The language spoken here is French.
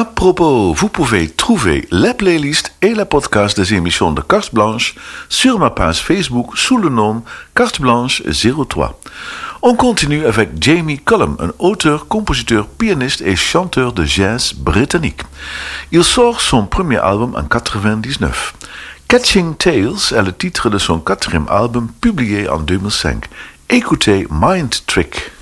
À propos, vous pouvez trouver la playlist et la podcast des émissions de Carte Blanche sur ma page Facebook sous le nom Carte Blanche 03. On continue avec Jamie Cullum, un auteur, compositeur, pianiste et chanteur de jazz britannique. Il sort son premier album en 1999. Catching Tales est le titre de son quatrième album publié en 2005. Écoutez Mind Trick.